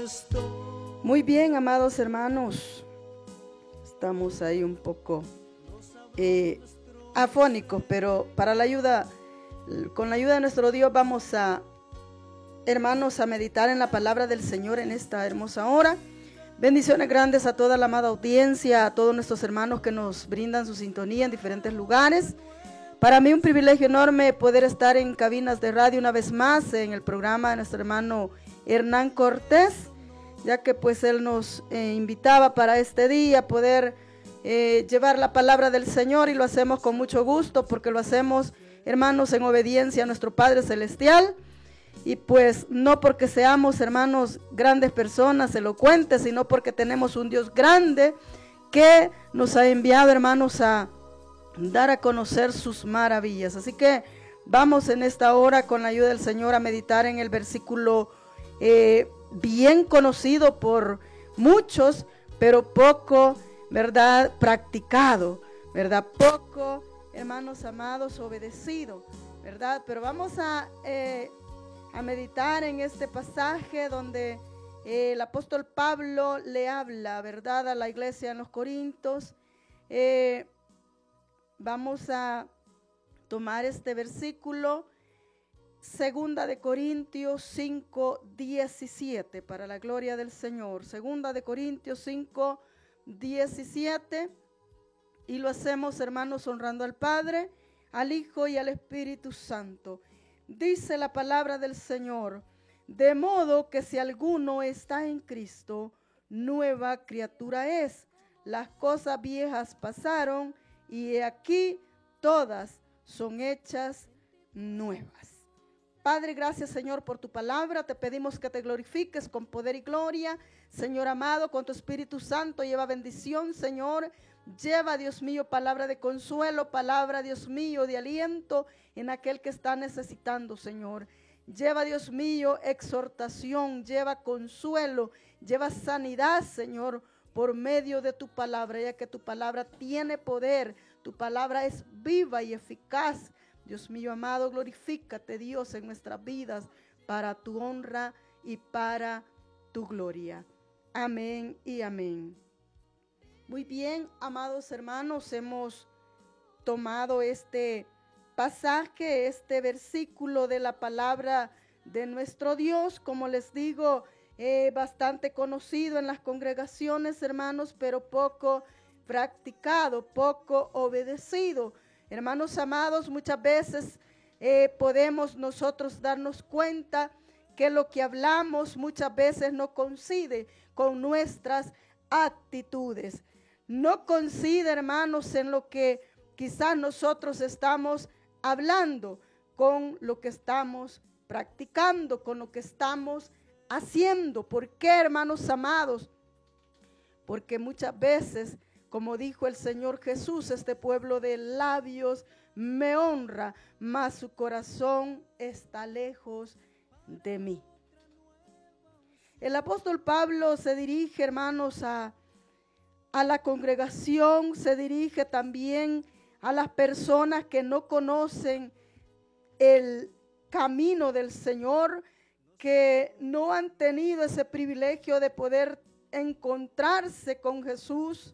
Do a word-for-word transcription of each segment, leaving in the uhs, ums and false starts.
Muy bien, amados hermanos, estamos ahí un poco eh, afónicos, pero para la ayuda, con la ayuda de nuestro Dios vamos a, hermanos, a meditar en la palabra del Señor en esta hermosa hora. Bendiciones grandes a toda la amada audiencia, a todos nuestros hermanos que nos brindan su sintonía en diferentes lugares. Para mí un privilegio enorme poder estar en cabinas de radio una vez más en el programa de nuestro hermano Hernán Cortés, ya que pues él nos eh, invitaba para este día poder eh, llevar la palabra del Señor, y lo hacemos con mucho gusto porque lo hacemos, hermanos, en obediencia a nuestro Padre Celestial. Y pues no porque seamos, hermanos, grandes personas, elocuentes, sino porque tenemos un Dios grande que nos ha enviado, hermanos, a dar a conocer sus maravillas. Así que vamos en esta hora, con la ayuda del Señor, a meditar en el versículo eh, bien conocido por muchos, pero poco, ¿verdad?, practicado, ¿verdad? Poco, hermanos amados, obedecido, ¿verdad? Pero vamos a... Eh, a meditar en este pasaje donde eh, el apóstol Pablo le habla, ¿verdad?, a la iglesia en los Corintios. Eh, vamos a tomar este versículo, Segunda de Corintios cinco, diecisiete, para la gloria del Señor. Segunda de Corintios cinco, diecisiete, y lo hacemos, hermanos, honrando al Padre, al Hijo y al Espíritu Santo. Dice la palabra del Señor: de modo que si alguno está en Cristo, nueva criatura es. Las cosas viejas pasaron y he aquí todas son hechas nuevas. Padre, gracias, Señor, por tu palabra. Te pedimos que te glorifiques con poder y gloria. Señor amado, con tu Espíritu Santo lleva bendición, Señor. Lleva, Dios mío, palabra de consuelo, palabra, Dios mío, de aliento en aquel que está necesitando, Señor. Lleva, Dios mío, exhortación, lleva consuelo, lleva sanidad, Señor, por medio de tu palabra, ya que tu palabra tiene poder, tu palabra es viva y eficaz. Dios mío amado, glorifícate, Dios, en nuestras vidas, para tu honra y para tu gloria. Amén y amén. Muy bien, amados hermanos, hemos tomado este pasaje, este versículo de la palabra de nuestro Dios, como les digo, eh, bastante conocido en las congregaciones, hermanos, pero poco practicado, poco obedecido. Hermanos amados, muchas veces eh, podemos nosotros darnos cuenta que lo que hablamos muchas veces no coincide con nuestras actitudes. No coincide, hermanos, en lo que quizás nosotros estamos hablando con lo que estamos practicando, con lo que estamos haciendo. ¿Por qué, hermanos amados? Porque muchas veces, como dijo el Señor Jesús, este pueblo de labios me honra, mas su corazón está lejos de mí. El apóstol Pablo se dirige, hermanos, a a la congregación, se dirige también a las personas que no conocen el camino del Señor, que no han tenido ese privilegio de poder encontrarse con Jesús.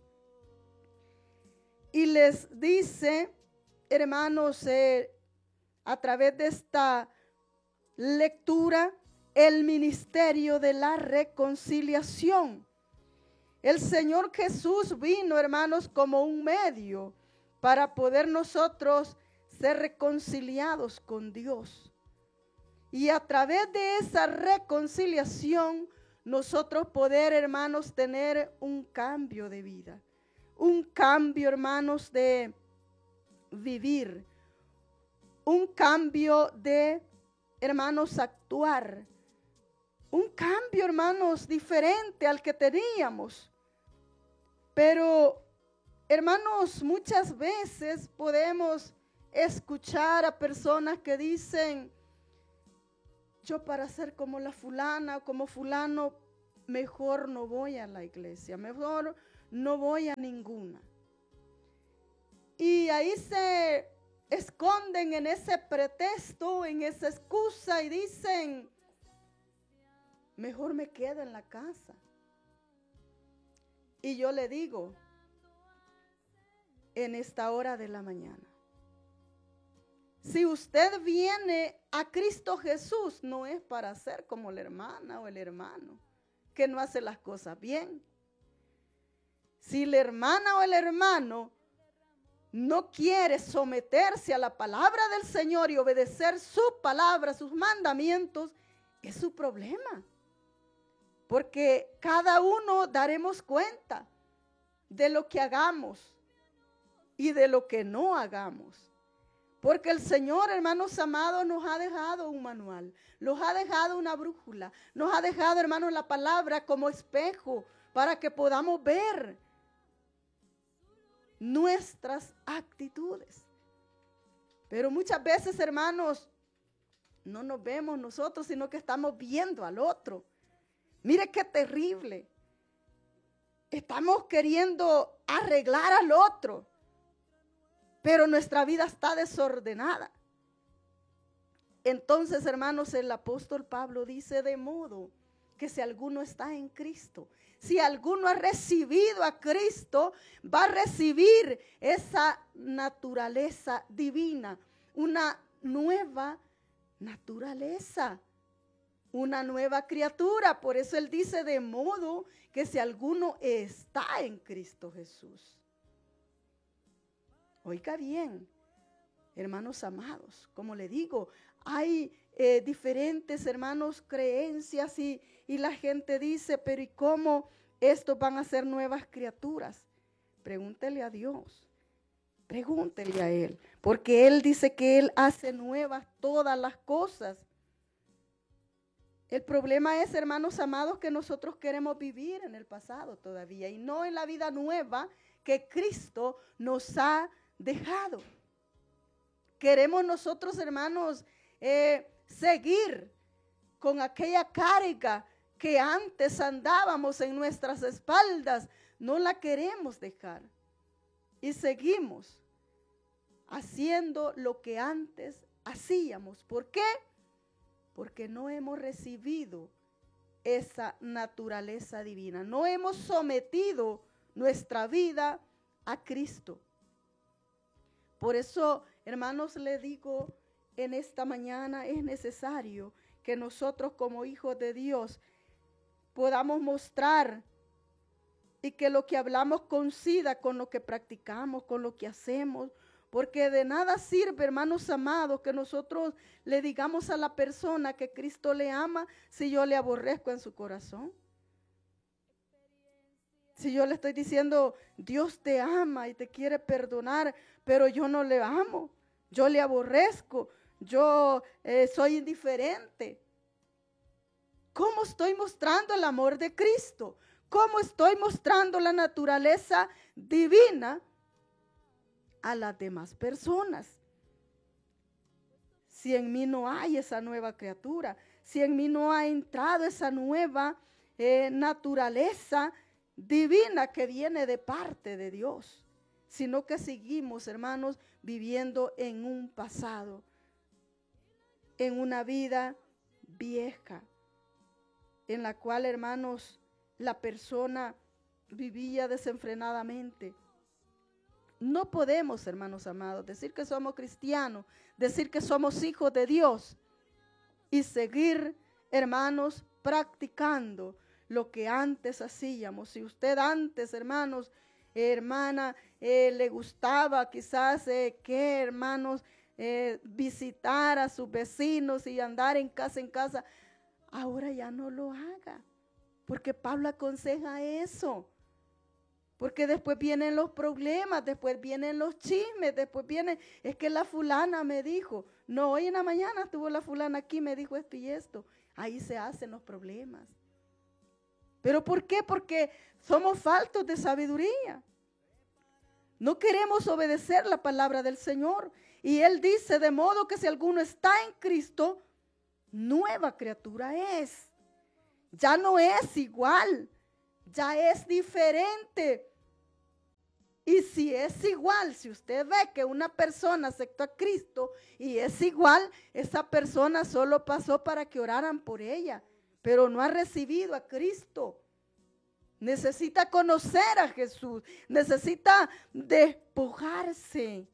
Y les dice, hermanos, eh, a través de esta lectura, el ministerio de la reconciliación. El Señor Jesús vino, hermanos, como un medio para poder nosotros ser reconciliados con Dios. Y a través de esa reconciliación, nosotros poder, hermanos, tener un cambio de vida. Un cambio, hermanos, de vivir. Un cambio de, hermanos, actuar. Un cambio, hermanos, diferente al que teníamos. Pero, hermanos, muchas veces podemos escuchar a personas que dicen: yo para ser como la fulana o como fulano, mejor no voy a la iglesia, mejor no voy a ninguna. Y ahí se esconden en ese pretexto, en esa excusa, y dicen: mejor me quedo en la casa. Y yo le digo, en esta hora de la mañana, si usted viene a Cristo Jesús, no es para ser como la hermana o el hermano, que no hace las cosas bien. Si la hermana o el hermano no quiere someterse a la palabra del Señor y obedecer su palabra, sus mandamientos, es su problema. Porque cada uno daremos cuenta de lo que hagamos y de lo que no hagamos. Porque el Señor, hermanos amados, nos ha dejado un manual, nos ha dejado una brújula, nos ha dejado, hermanos, la palabra como espejo para que podamos ver nuestras actitudes. Pero muchas veces, hermanos, no nos vemos nosotros, sino que estamos viendo al otro. Mire qué terrible. Estamos queriendo arreglar al otro, pero nuestra vida está desordenada. Entonces, hermanos, el apóstol Pablo dice, de modo que si alguno está en Cristo, si alguno ha recibido a Cristo, va a recibir esa naturaleza divina, una nueva naturaleza, una nueva criatura. Por eso él dice, de modo que si alguno está en Cristo Jesús. Oiga bien, hermanos amados, como le digo, hay eh, diferentes, hermanos, creencias y, y la gente dice, pero ¿y cómo estos van a ser nuevas criaturas? Pregúntele a Dios, pregúntele a Él, porque Él dice que Él hace nuevas todas las cosas. El problema es, hermanos amados, que nosotros queremos vivir en el pasado todavía y no en la vida nueva que Cristo nos ha dejado. Queremos nosotros, hermanos, eh, seguir con aquella carga que antes andábamos en nuestras espaldas. No la queremos dejar. Y seguimos haciendo lo que antes hacíamos. ¿Por qué? Porque no hemos recibido esa naturaleza divina. No hemos sometido nuestra vida a Cristo. Por eso, hermanos, le digo, en esta mañana es necesario que nosotros como hijos de Dios podamos mostrar y que lo que hablamos coincida con lo que practicamos, con lo que hacemos. Porque de nada sirve, hermanos amados, que nosotros le digamos a la persona que Cristo le ama si yo le aborrezco en su corazón. Si yo le estoy diciendo, Dios te ama y te quiere perdonar, pero yo no le amo, yo le aborrezco, yo eh, soy indiferente. ¿Cómo estoy mostrando el amor de Cristo? ¿Cómo estoy mostrando la naturaleza divina a las demás personas? Si en mí no hay esa nueva criatura, si en mí no ha entrado esa nueva eh, naturaleza divina que viene de parte de Dios, sino que seguimos, hermanos, viviendo en un pasado, en una vida vieja, en la cual, hermanos, la persona vivía desenfrenadamente. No podemos, hermanos amados, decir que somos cristianos, decir que somos hijos de Dios y seguir, hermanos, practicando lo que antes hacíamos. Si usted antes, hermanos, eh, hermana, eh, le gustaba quizás eh, que, hermanos, eh, visitar a sus vecinos y andar en casa en casa, ahora ya no lo haga, porque Pablo aconseja eso. Porque después vienen los problemas, después vienen los chismes, después viene, es que la fulana me dijo, no, hoy en la mañana estuvo la fulana aquí, me dijo esto y esto. Ahí se hacen los problemas. ¿Pero por qué? Porque somos faltos de sabiduría. No queremos obedecer la palabra del Señor. Y Él dice, de modo que si alguno está en Cristo, nueva criatura es. Ya no es igual. Ya es diferente. Y si es igual, si usted ve que una persona aceptó a Cristo y es igual, esa persona solo pasó para que oraran por ella, pero no ha recibido a Cristo. Necesita conocer a Jesús, necesita despojarse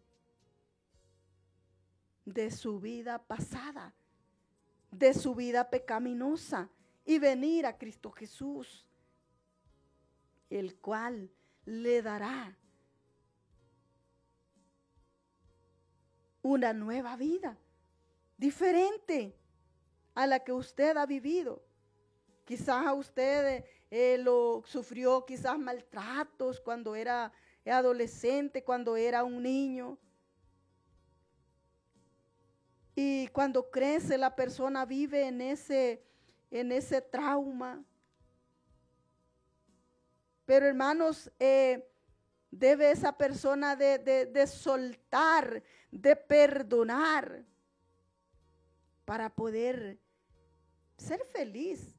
de su vida pasada, de su vida pecaminosa y venir a Cristo Jesús, el cual le dará una nueva vida, diferente a la que usted ha vivido. Quizás a usted eh, lo sufrió, quizás maltratos cuando era adolescente, cuando era un niño. Y cuando crece la persona vive en ese, en ese trauma. Pero hermanos, eh, debe esa persona de, de, de soltar, de perdonar para poder ser feliz.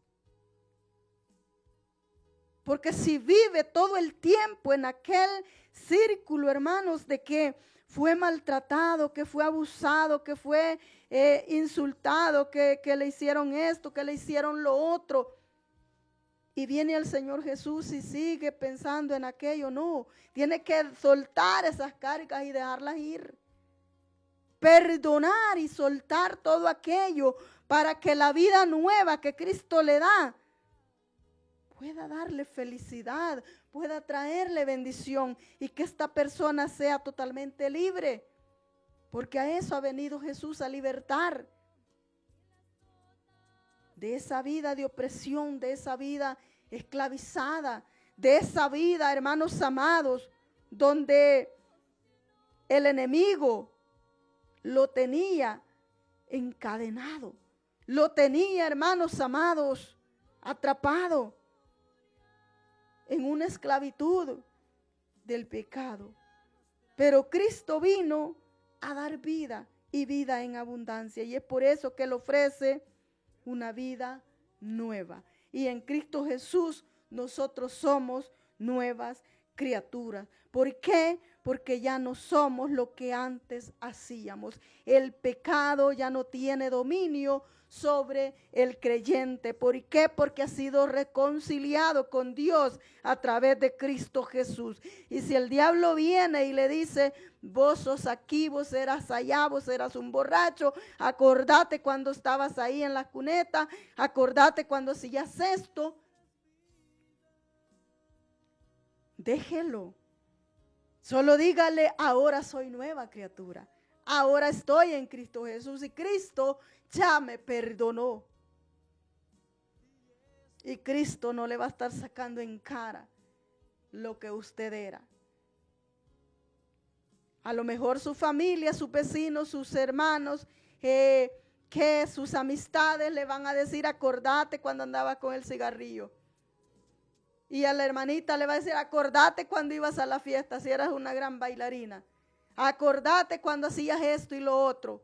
Porque si vive todo el tiempo en aquel círculo, hermanos, de que fue maltratado, que fue abusado, que fue eh, insultado, que, que le hicieron esto, que le hicieron lo otro, y viene el Señor Jesús y sigue pensando en aquello, no, tiene que soltar esas cargas y dejarlas ir. Perdonar y soltar todo aquello para que la vida nueva que Cristo le da pueda darle felicidad, pueda traerle bendición y que esta persona sea totalmente libre. Porque a eso ha venido Jesús, a libertar de esa vida de opresión, de esa vida esclavizada, de esa vida, hermanos amados, donde el enemigo lo tenía encadenado, lo tenía, hermanos amados, atrapado en una esclavitud del pecado. Pero Cristo vino a dar vida y vida en abundancia. Y es por eso que Él ofrece una vida nueva. Y en Cristo Jesús nosotros somos nuevas criaturas. ¿Por qué? Porque ya no somos lo que antes hacíamos. El pecado ya no tiene dominio sobre el creyente. ¿Por qué? Porque ha sido reconciliado con Dios a través de Cristo Jesús. Y si el diablo viene y le dice, vos sos aquí, vos eras allá, vos eras un borracho, acordate cuando estabas ahí en la cuneta, acordate cuando hacías esto, déjelo. Solo dígale, ahora soy nueva criatura. Ahora estoy en Cristo Jesús y Cristo ya me perdonó. Y Cristo no le va a estar sacando en cara lo que usted era. A lo mejor su familia, sus vecinos, sus hermanos, eh, que sus amistades le van a decir, acordate cuando andaba con el cigarrillo. Y a la hermanita le va a decir, acordate cuando ibas a la fiesta, si eras una gran bailarina. Acordate cuando hacías esto y lo otro.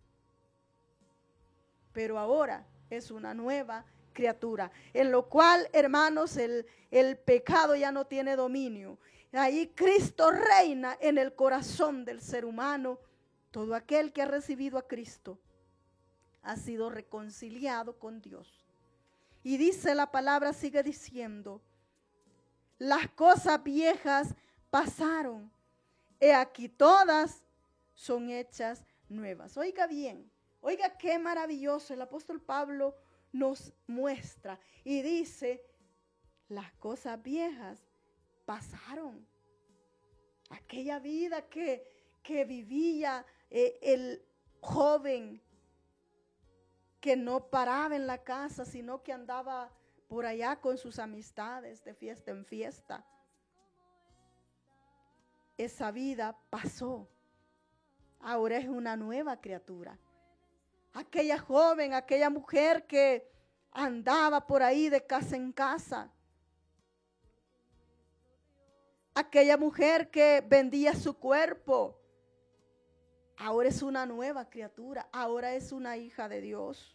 Pero ahora es una nueva criatura, en lo cual, hermanos, el, el pecado ya no tiene dominio. Ahí Cristo reina en el corazón del ser humano. Todo aquel que ha recibido a Cristo ha sido reconciliado con Dios. Y dice la palabra, sigue diciendo, las cosas viejas pasaron, he aquí todas son hechas nuevas. Oiga bien, oiga qué maravilloso. El apóstol Pablo nos muestra y dice, las cosas viejas pasaron. Aquella vida que, que vivía eh, el joven que no paraba en la casa, sino que andaba por allá con sus amistades de fiesta en fiesta. Esa vida pasó. Ahora es una nueva criatura. Aquella joven, aquella mujer que andaba por ahí de casa en casa. Aquella mujer que vendía su cuerpo. Ahora es una nueva criatura. Ahora es una hija de Dios.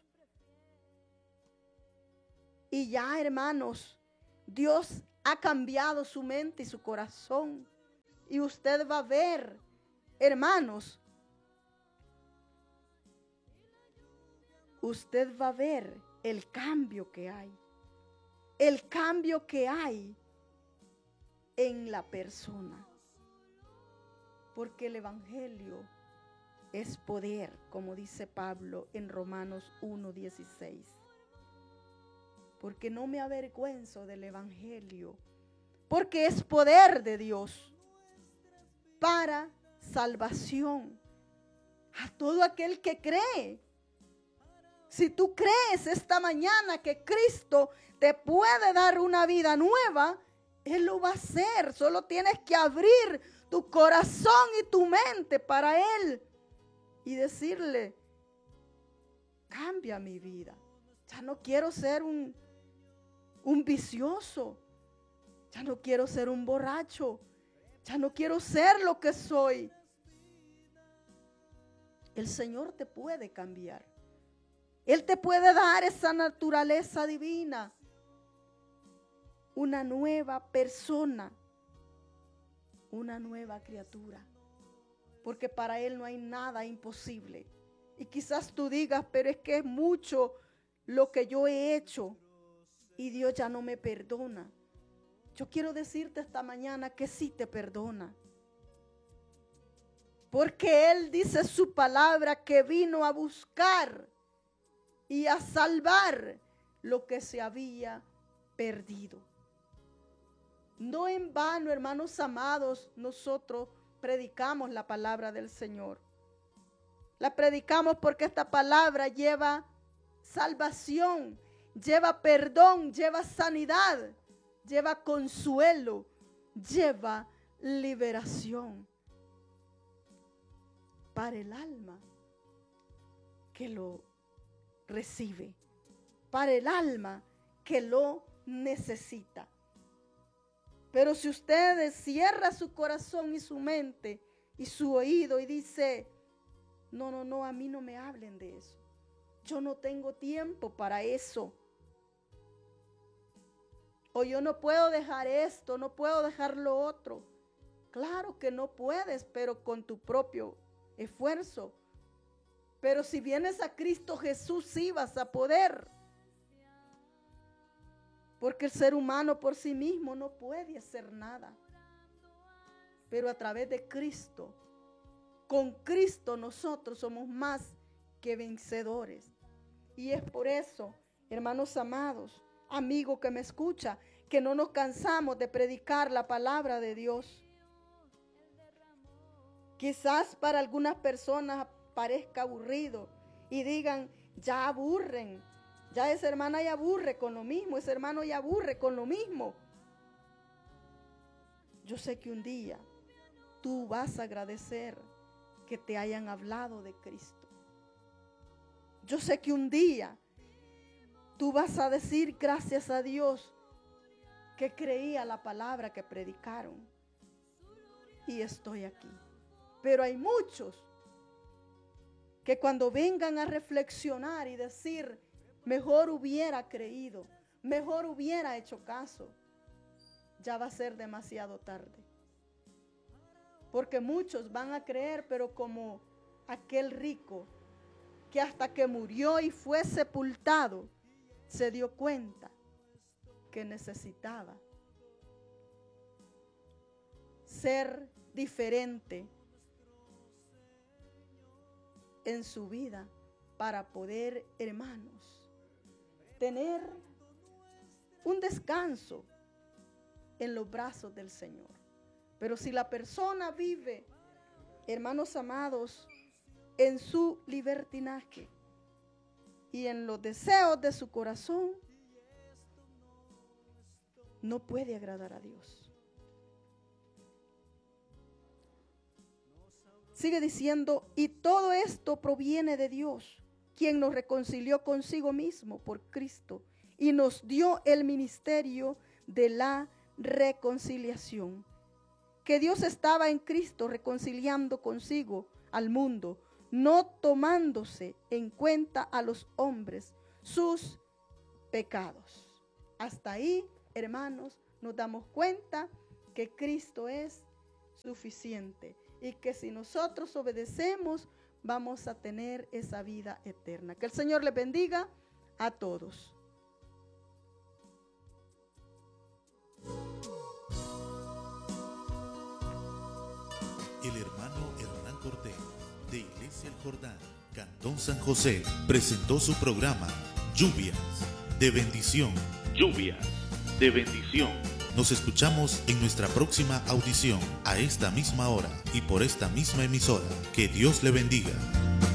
Y ya, hermanos, Dios ha cambiado su mente y su corazón. Y usted va a ver, hermanos, usted va a ver el cambio que hay. El cambio que hay en la persona. Porque el evangelio es poder, como dice Pablo en Romanos uno dieciséis. Porque no me avergüenzo del evangelio, porque es poder de Dios para salvación a todo aquel que cree. Si tú crees esta mañana que Cristo te puede dar una vida nueva, Él lo va a hacer. Solo tienes que abrir tu corazón y tu mente para Él y decirle: cambia mi vida. Ya no quiero ser un, un vicioso. Ya no quiero ser un borracho. Ya no quiero ser lo que soy. El Señor te puede cambiar. Él te puede dar esa naturaleza divina. Una nueva persona. Una nueva criatura. Porque para Él no hay nada imposible. Y quizás tú digas: pero es que es mucho lo que yo he hecho y Dios ya no me perdona. Yo quiero decirte esta mañana que sí te perdona. Porque Él dice su palabra que vino a buscar y a salvar lo que se había perdido. No en vano, hermanos amados, nosotros predicamos la palabra del Señor. La predicamos porque esta palabra lleva salvación, lleva perdón, lleva sanidad, lleva consuelo, lleva liberación para el alma que lo recibe, para el alma que lo necesita. Pero si usted cierra su corazón y su mente y su oído y dice: no, no, no, a mí no me hablen de eso. Yo no tengo tiempo para eso. O yo no puedo dejar esto, no puedo dejar lo otro. Claro que no puedes, pero con tu propio esfuerzo. Pero si vienes a Cristo Jesús, sí vas a poder. Porque el ser humano por sí mismo no puede hacer nada. Pero a través de Cristo, con Cristo nosotros somos más que vencedores. Y es por eso, hermanos amados, amigo que me escucha, que no nos cansamos de predicar la palabra de Dios. Quizás para algunas personas parezca aburrido y digan: ya aburren, ya esa hermana ya aburre con lo mismo, ese hermano ya aburre con lo mismo. Yo sé que un día tú vas a agradecer que te hayan hablado de Cristo. Yo sé que un día tú vas a decir: gracias a Dios que creía la palabra que predicaron y estoy aquí. Pero hay muchos que cuando vengan a reflexionar y decir: mejor hubiera creído, mejor hubiera hecho caso, ya va a ser demasiado tarde. Porque muchos van a creer, pero como aquel rico que hasta que murió y fue sepultado, se dio cuenta que necesitaba ser diferente en su vida para poder, hermanos, tener un descanso en los brazos del Señor. Pero si la persona vive, hermanos amados, en su libertinaje y en los deseos de su corazón, no puede agradar a Dios. Sigue diciendo: y todo esto proviene de Dios, quien nos reconcilió consigo mismo por Cristo y nos dio el ministerio de la reconciliación. Que Dios estaba en Cristo reconciliando consigo al mundo, no tomándose en cuenta a los hombres sus pecados. Hasta ahí, hermanos, nos damos cuenta que Cristo es suficiente y que si nosotros obedecemos, vamos a tener esa vida eterna. Que el Señor les bendiga. a todos. El hermano Hernán Cortés, de Iglesia El Jordán, Cantón San José, presentó su programa Lluvias de Bendición. Lluvias de Bendición. Nos escuchamos en nuestra próxima audición, a esta misma hora y por esta misma emisora. Que Dios le bendiga.